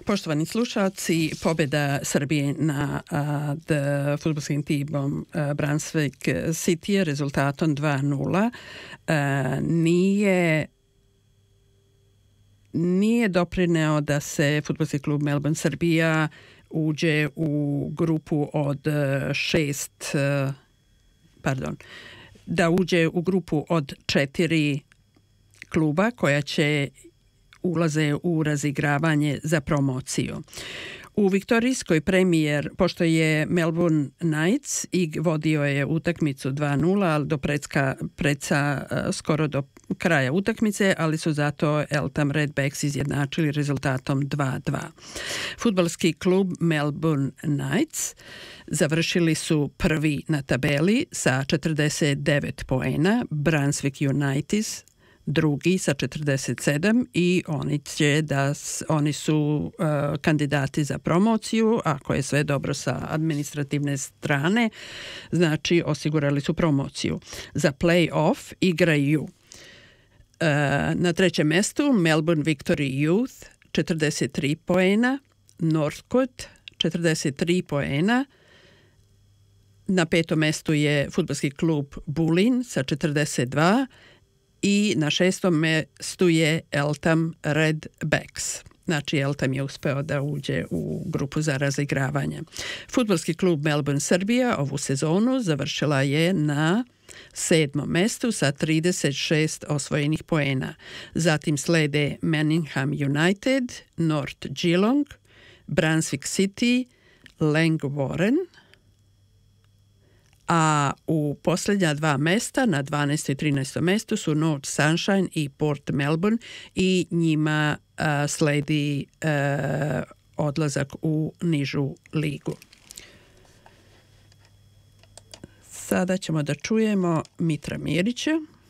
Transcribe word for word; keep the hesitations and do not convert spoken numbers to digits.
Poštovani slušalci, pobjeda Srbije nad fudbalskim timom Brunswick City rezultatom dva nula nije nije doprineo da se fudbalski klub Melbourne Srbija uđe u grupu od šest pardon da uđe u grupu od četiri kluba koja će ulaze u razigravanje za promociju. U viktorijskoj premijer, pošto je Melbourne Knights i vodio je utakmicu dva nula, ali do predska, predsa skoro do kraja utakmice, ali su zato Eltham Redbacks izjednačili rezultatom dva dva. Fudbalski klub Melbourne Knights završili su prvi na tabeli sa četrdeset devet poena, Brunswick United drugi sa četrdeset sedam i oni će da oni su uh, kandidati za promociju, ako je sve dobro sa administrativne strane, znači osigurali su promociju. Za play-off igraju uh, na trećem mjestu Melbourne Victory Youth četrdeset tri poena, Northcote četrdeset tri poena, na petom mjestu je fudbalski klub Bulin sa četrdeset dva i na šestom mjestu je Eltham Redbacks. Znači, Eltham je uspeo da uđe u grupu za razigravanje. Fudbalski klub Melbourne Srbija ovu sezonu završila je na sedmom mjestu sa trideset šest osvojenih poena. Zatim slede Manningham United, North Geelong, Brunswick City, Langwarren, a u posljednja dva mjesta, na dvanaestom i trinaestom mjestu su North Sunshine i Port Melbourne i njima uh, sledi uh, odlazak u nižu ligu. Sada ćemo da čujemo Mitra Mirića.